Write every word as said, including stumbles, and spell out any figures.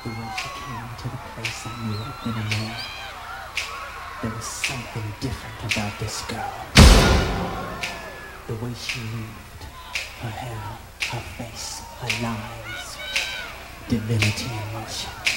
The way she came to the place I knew it then and there. There was something different about this girl. The way she moved, her hair, her face, her lines, divinity in motion.